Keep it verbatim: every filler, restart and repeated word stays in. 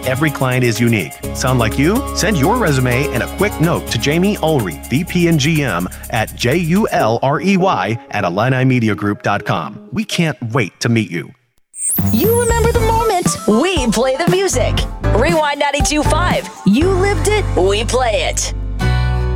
Every client is unique. Sound like you? Send your resume and a quick note to Jamie Ulrey, V P and G M at J U L R E Y at Illini Media Group dot com. We can't wait to meet you. You remember the moment. We play the music. Rewind ninety-two point five. You lived it. We play it.